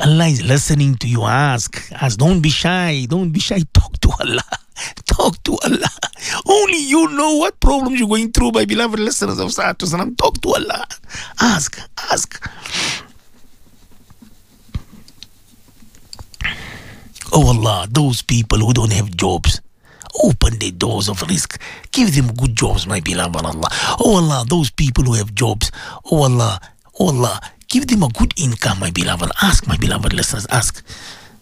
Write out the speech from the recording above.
Allah is listening to you. Ask. Don't be shy. Don't be shy. Talk to Allah. Talk to Allah. Only you know what problems you're going through, my beloved listeners of Sa'atu Salam. Talk to Allah. Ask. Oh Allah, those people who don't have jobs, open the doors of risk. Give them good jobs, my beloved Allah. Oh Allah, those people who have jobs, oh Allah, give them a good income, my beloved. Ask, my beloved listeners, ask.